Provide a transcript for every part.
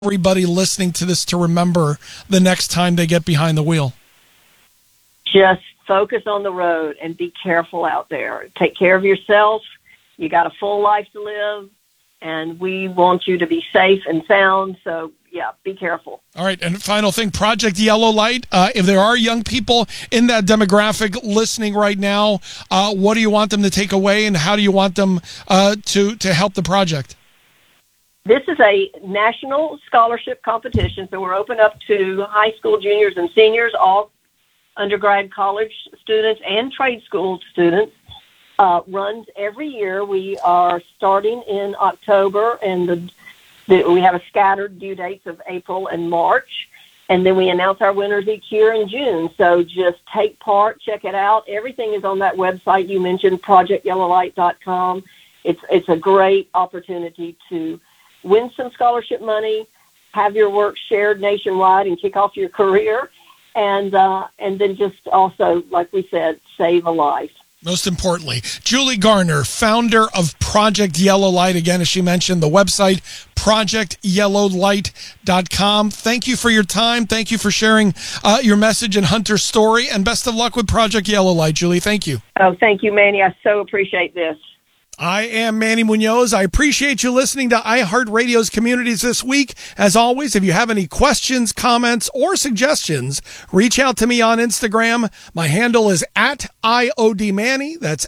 everybody listening to this to remember the next time they get behind the wheel? Just focus on the road and be careful out there. Take care of yourself. You got a full life to live, and we want you to be safe and sound. So, yeah, be careful. All right, and final thing, Project Yellow Light. If there are young people in that demographic listening right now, what do you want them to take away, and how do you want them to help the project? This is a national scholarship competition, so we're open up to high school juniors and seniors, all undergrad college students and trade school students. Runs every year. We are starting in October, and we have a scattered due dates of April and March, and then we announce our winners each year in June. So just take part, check it out. Everything is on that website you mentioned, projectyellowlight.com. It's a great opportunity to win some scholarship money, have your work shared nationwide, and kick off your career, and then just also, like we said, save a life. Most importantly, Julie Garner, founder of Project Yellow Light. Again, as she mentioned, the website, projectyellowlight.com. Thank you for your time. Thank you for sharing your message and Hunter's story, and best of luck with Project Yellow Light, Julie. Thank you. Oh, thank you, Manny. I so appreciate this. I am Manny Munoz. I appreciate you listening to iHeartRadio's Communities this week. As always, if you have any questions, comments, or suggestions, reach out to me on Instagram. My handle is @IODManny. That's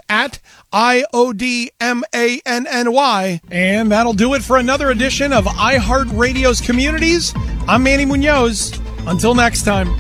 @IODMANNY. And that'll do it for another edition of iHeartRadio's Communities. I'm Manny Munoz. Until next time.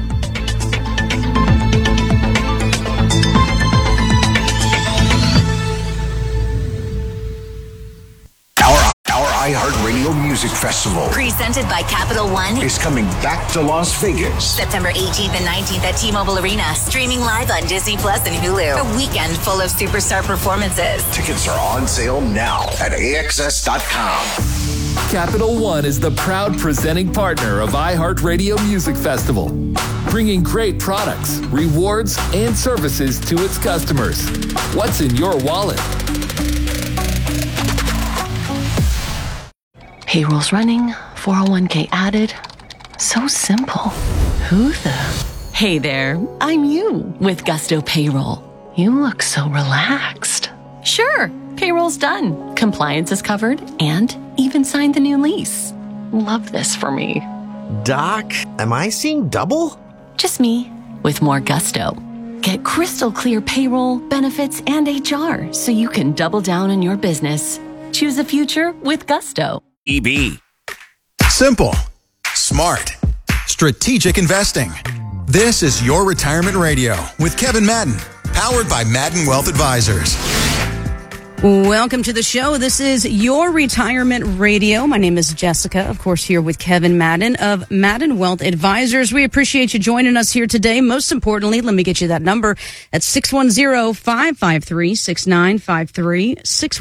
Our iHeartRadio Music Festival, presented by Capital One, is coming back to Las Vegas. September 18th and 19th at T-Mobile Arena. Streaming live on Disney Plus and Hulu. A weekend full of superstar performances. Tickets are on sale now at AXS.com. Capital One is the proud presenting partner of iHeartRadio Music Festival, bringing great products, rewards, and services to its customers. What's in your wallet? Payroll's running, 401k added. So simple. Who the? Hey there, I'm you with Gusto Payroll. You look so relaxed. Sure, payroll's done. Compliance is covered and even signed the new lease. Love this for me. Doc, am I seeing double? Just me with more Gusto. Get crystal clear payroll, benefits, and HR so you can double down on your business. Choose a future with Gusto. EB. Simple. Smart. Strategic investing. This is Your Retirement Radio with Kevin Madden, powered by Madden Wealth Advisors. Welcome to the show. This is Your Retirement Radio. My name is Jessica, of course, here with Kevin Madden of Madden Wealth Advisors. We appreciate you joining us here today. Most importantly, let me get you that number at 610-553-6953,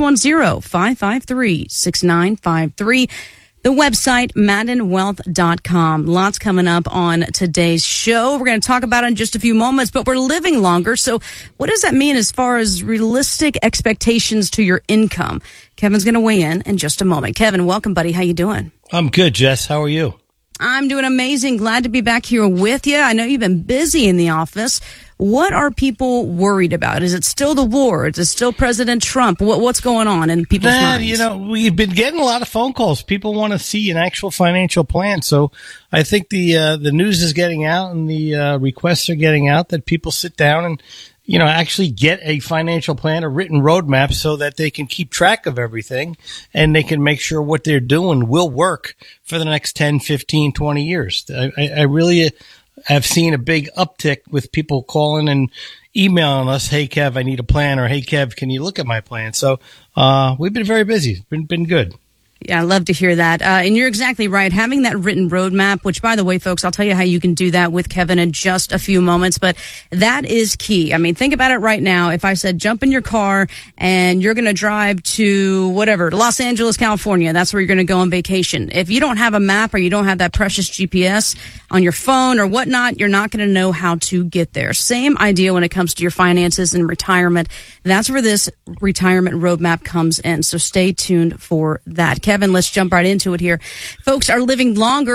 610-553-6953. The website, MaddenWealth.com. Lots coming up on today's show. We're going to talk about it in just a few moments, but we're living longer. So what does that mean as far as realistic expectations to your income? Kevin's going to weigh in just a moment. Kevin, welcome, buddy. How you doing? I'm good, Jess. How are you? I'm doing amazing. Glad to be back here with you. I know you've been busy in the office. What are people worried about? Is it still the war? Is it still President Trump? What's going on in people's minds? You know, we've been getting a lot of phone calls. People want to see an actual financial plan. So I think the news is getting out and the requests are getting out that people sit down and, you know, actually get a financial plan, a written roadmap so that they can keep track of everything and they can make sure what they're doing will work for the next 10, 15, 20 years. I really have seen a big uptick with people calling and emailing us, "Hey, Kev, I need a plan," or "Hey, Kev, can you look at my plan?" So we've been very busy. Been good. Yeah, I love to hear that. And you're exactly right. Having that written roadmap, which, by the way, folks, I'll tell you how you can do that with Kevin in just a few moments. But that is key. I mean, think about it right now. If I said, jump in your car and you're going to drive to whatever, Los Angeles, California, that's where you're going to go on vacation. If you don't have a map or you don't have that precious GPS on your phone or whatnot, you're not going to know how to get there. Same idea when it comes to your finances and retirement. That's where this retirement roadmap comes in. So stay tuned for that. Kevin, Kevin, let's jump right into it here. Folks are living longer